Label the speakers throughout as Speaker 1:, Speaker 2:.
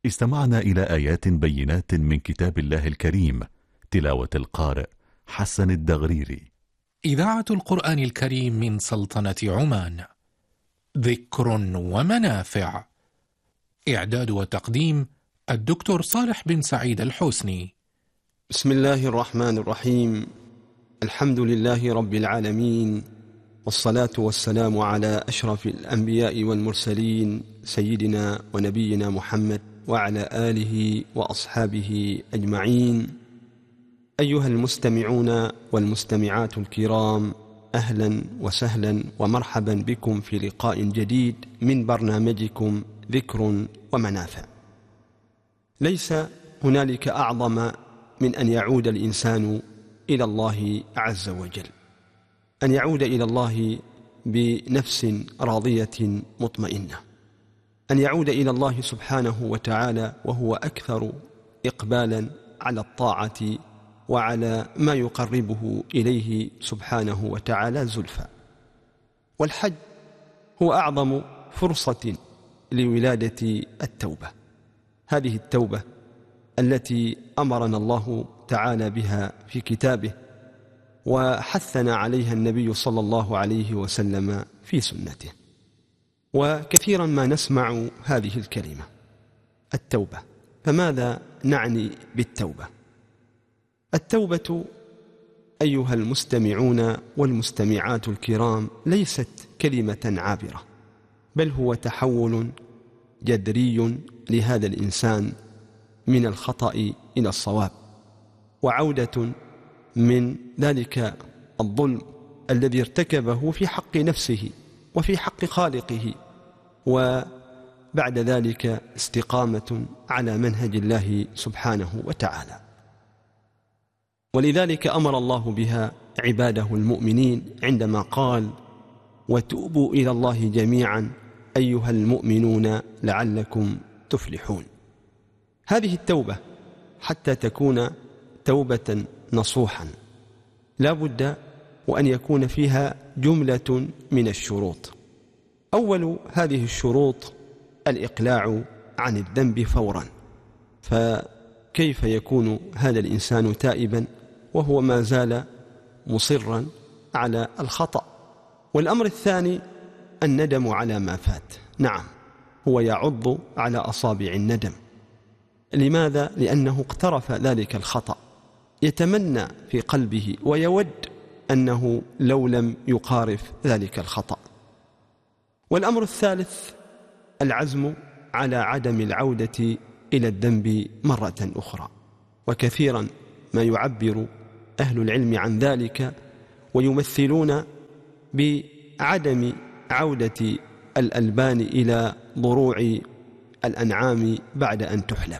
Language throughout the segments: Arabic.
Speaker 1: استمعنا إلى آيات بينات من كتاب الله الكريم، تلاوة القارئ حسن الدغريري.
Speaker 2: إذاعة القرآن الكريم من سلطنة عمان. ذكر ومنافع. إعداد وتقديم الدكتور صالح بن سعيد الحسني.
Speaker 3: بسم الله الرحمن الرحيم. الحمد لله رب العالمين، والصلاة والسلام على أشرف الأنبياء والمرسلين سيدنا ونبينا محمد وعلى آله وأصحابه أجمعين. أيها المستمعون والمستمعات الكرام، أهلا وسهلا ومرحبا بكم في لقاء جديد من برنامجكم ذكر ومنافع. ليس هنالك أعظم من أن يعود الإنسان إلى الله عز وجل، أن يعود إلى الله بنفس راضية مطمئنة، أن يعود إلى الله سبحانه وتعالى وهو أكثر إقبالا على الطاعة وعلى ما يقربه إليه سبحانه وتعالى زلفى. والحج هو أعظم فرصة لولادة التوبة، هذه التوبة التي أمرنا الله تعالى بها في كتابه وحثنا عليها النبي صلى الله عليه وسلم في سنته. وكثيرا ما نسمع هذه الكلمة التوبة، فماذا نعني بالتوبة؟ التوبة أيها المستمعون والمستمعات الكرام ليست كلمة عابرة، بل هو تحول جذري لهذا الإنسان من الخطأ إلى الصواب، وعودة من ذلك الظلم الذي ارتكبه في حق نفسه وفي حق خالقه، وبعد ذلك استقامة على منهج الله سبحانه وتعالى. ولذلك أمر الله بها عباده المؤمنين عندما قال: وتوبوا إلى الله جميعا أيها المؤمنون لعلكم تفلحون. هذه التوبة حتى تكون توبة نصوحا لا بد وأن يكون فيها جملة من الشروط. أول هذه الشروط الإقلاع عن الذنب فورا، فكيف يكون هذا الإنسان تائبا وهو ما زال مصرا على الخطأ؟ والأمر الثاني الندم على ما فات. نعم، هو يعض على أصابع الندم. لماذا؟ لأنه اقترف ذلك الخطأ، يتمنى في قلبه ويود أنه لو لم يقارف ذلك الخطأ. والأمر الثالث العزم على عدم العودة إلى الذنب مرة أخرى، وكثيرا ما يعبر أهل العلم عن ذلك ويمثلون بعدم عودة الألبان إلى ضروع الأنعام بعد أن تحلب.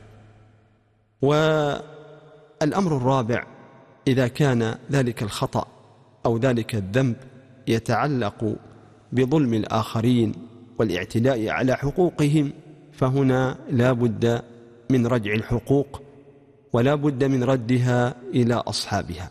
Speaker 3: والأمر الرابع إذا كان ذلك الخطأ أو ذلك الذنب يتعلق بظلم الآخرين والاعتداء على حقوقهم، فهنا لا بد من رجع الحقوق ولا بد من ردها إلى أصحابها.